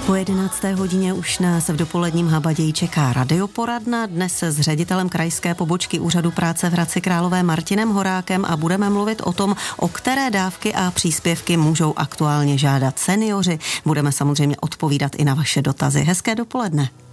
Po 11. hodině už nás v dopoledním Habaději čeká radioporadna, dnes s ředitelem krajské pobočky Úřadu práce v Hradci Králové Martinem Horákem a budeme mluvit o tom, o které dávky a příspěvky můžou aktuálně žádat seniori. Budeme samozřejmě odpovídat i na vaše dotazy. Hezké dopoledne.